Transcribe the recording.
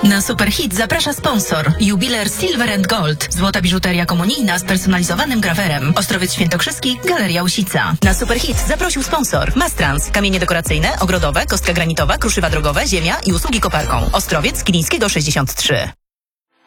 Na Superhit zaprasza sponsor. Jubiler Silver and Gold. Złota biżuteria komunijna z personalizowanym grawerem. Ostrowiec Świętokrzyski, Galeria Usica. Na Superhit zaprosił sponsor. Mastrans. Kamienie dekoracyjne, ogrodowe, kostka granitowa, kruszywa drogowe, ziemia i usługi koparką. Ostrowiec Kilińskiego 63.